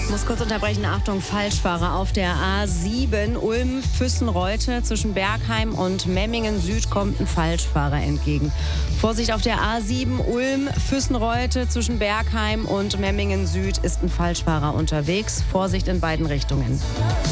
Muss kurz unterbrechen. Achtung, Falschfahrer auf der A7 Ulm-Füssen-Reute zwischen Bergheim und Memmingen Süd kommt ein Falschfahrer entgegen. Vorsicht auf der A7 Ulm-Füssen-Reute zwischen Bergheim und Memmingen Süd ist ein Falschfahrer unterwegs. Vorsicht in beiden Richtungen.